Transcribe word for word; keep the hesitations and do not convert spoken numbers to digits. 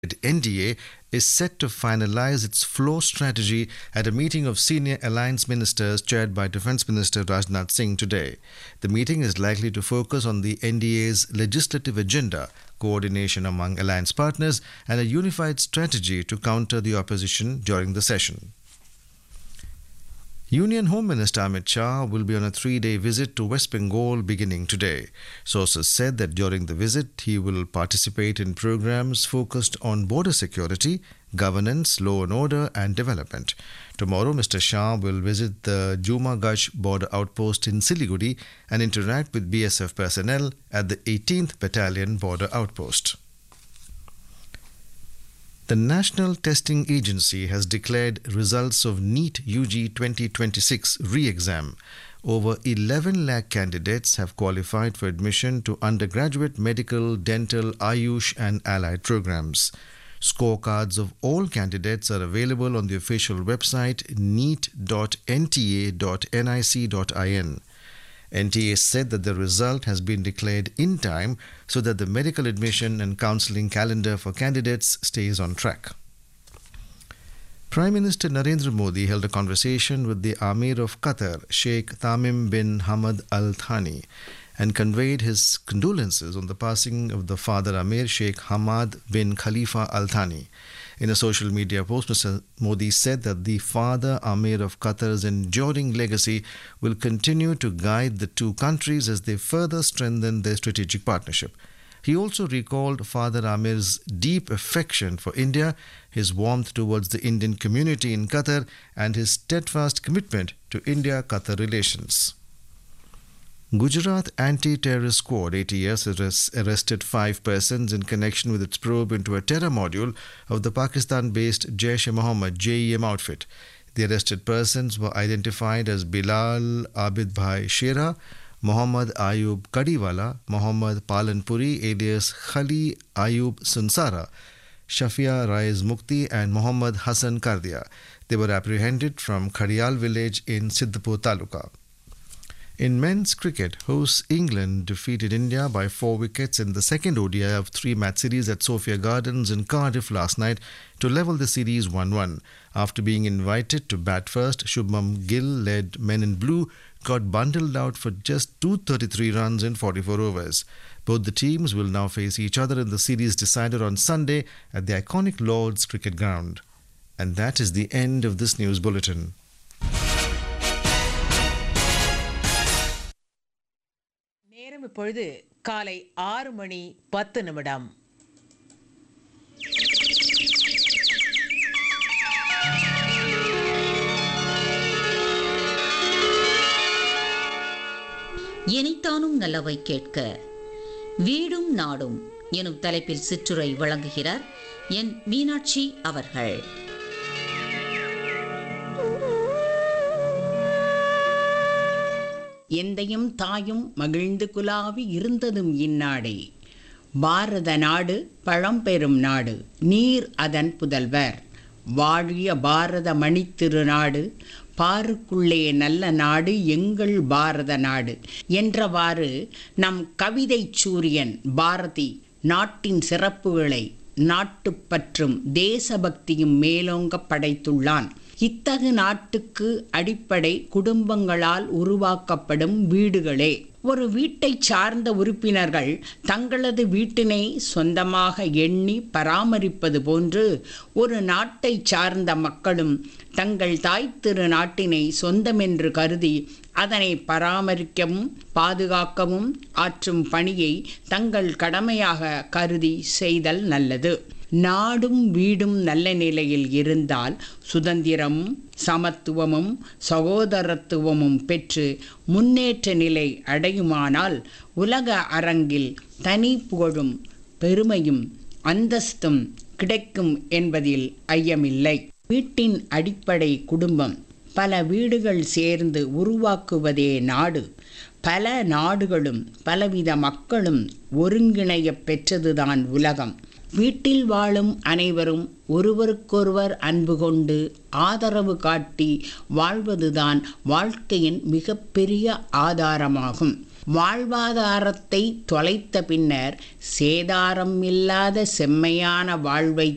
N D A is set to finalize its flow strategy at a meeting of senior alliance ministers chaired by Defence Minister Rajnath Singh today. The meeting is likely to focus on the N D A's legislative agenda, coordination among alliance partners, and a unified strategy to counter the opposition during the session. Union Home Minister Amit Shah will be on a three-day visit to West Bengal beginning today. Sources said that during the visit, he will participate in programs focused on border security, governance, law and order, and development. Tomorrow, Mister Shah will visit the Jumagash border outpost in Siliguri and interact with B S F personnel at the eighteenth Battalion border outpost. The National Testing Agency has declared results of NEET U G twenty twenty-six re-exam. Over eleven lakh candidates have qualified for admission to undergraduate medical, dental, Ayush and allied programs. Scorecards of all candidates are available on the official website neet dot n t a dot nic dot in. N T A said that the result has been declared in time so that the medical admission and counselling calendar for candidates stays on track. Prime Minister Narendra Modi held a conversation with the Amir of Qatar, Sheikh Tamim bin Hamad Al Thani, and conveyed his condolences on the passing of the father Amir, Sheikh Hamad bin Khalifa Al Thani. In a social media post, Mister Modi said that the father Amir of Qatar's enduring legacy will continue to guide the two countries as they further strengthen their strategic partnership. He also recalled Father Amir's deep affection for India, his warmth towards the Indian community in Qatar, and his steadfast commitment to India-Qatar relations. Gujarat Anti-Terrorist Squad A T S has arrested five persons in connection with its probe into a terror module of the Pakistan-based Jaish-e-Mohammed J E M outfit. The arrested persons were identified as Bilal Abid Bhai Shera, Mohammad Ayub Kadiwala, Mohammad Palanpuri alias Khali Ayub Sunsara, Shafia Raiz Mukti and Mohammad Hassan Kardia. They were apprehended from Khadial village in Siddhpur Taluka. In men's cricket, hosts England defeated India by four wickets in the second O D I of three-match series at Sophia Gardens in Cardiff last night to level the series one one. After being invited to bat first, Shubman Gill-led Men in Blue got bundled out for just two hundred thirty-three runs in forty-four overs. Both the teams will now face each other in the series decider on Sunday at the iconic Lord's Cricket Ground. And that is the end of this news bulletin. நேரம் இப்பொழுது காலை ஆறு மணி பத்து நிமிடம். இனித்தானும் நல்லவை கேட்க வீடும் நாடும் எனும் தலைப்பில் சிற்றுரை வழங்குகிறார் என் மீனாட்சி அவர்கள். எந்தையும் தாயும் மகிழ்ந்து குலாவி இருந்ததும் இந்நாடே. பாரத நாடு பழம்பெரும் நாடு, நீர் அதன் புதல்வர். வாழிய பாரத மணித்திருநாடு, பாருக்குள்ளே நல்ல நாடு எங்கள் பாரத நாடு என்றவாறு நம் கவிதை சூரியன் பாரதி நாட்டின் சிறப்புகளை நாட்டுப்பற்றும் தேசபக்தியும் மேலோங்க படைத்துள்ளான். இத்தகு நாட்டுக்கு அடிப்படை குடும்பங்களால் உருவாக்கப்படும் வீடுகளே. ஒரு வீட்டை சார்ந்த உறுப்பினர்கள் தங்களது வீட்டினை சொந்தமாக எண்ணி பராமரிப்பது போன்று ஒரு நாட்டை சார்ந்த மக்களும் தங்கள் தாய் திரு நாட்டினை சொந்தமென்று கருதி அதனை பராமரிக்கவும் பாதுகாக்கவும் ஆற்றும் பணியை தங்கள் கடமையாக கருதி செய்தல் நல்லது. நாடும் வீடும் நல்ல நிலையில் இருந்தால் சுதந்திரமும் சமத்துவமும் சகோதரத்துவமும் பெற்று முன்னேற்ற நிலை அடையுமானால் உலக அரங்கில் தனி புகழும் பெருமையும் அந்தஸ்தும் கிடைக்கும் என்பதில் ஐயமில்லை. வீட்டின் அடிப்படை குடும்பம். பல வீடுகள் சேர்ந்து உருவாக்குவதே நாடு. பல நாடுகளும் பலவித மக்களும் ஒருங்கிணைய பெற்றதுதான் உலகம். வீட்டில் வாழும் அனைவரும் ஒருவருக்கொருவர் அன்பு கொண்டு ஆதரவு காட்டி வாழ்வதுதான் வாழ்க்கையின் மிகப்பெரிய ஆதாரமாகும். வாழ்வாதாரத்தை தொலைத்த பின்னர் சேதாரம் இல்லாத செம்மையான வாழ்வை